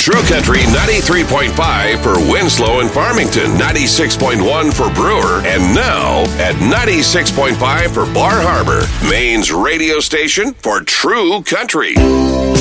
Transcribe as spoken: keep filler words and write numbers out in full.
True Country ninety-three point five for Winslow and Farmington, ninety-six point one for Brewer, and now at ninety-six point five for Bar Harbor, Maine's radio station for True Country.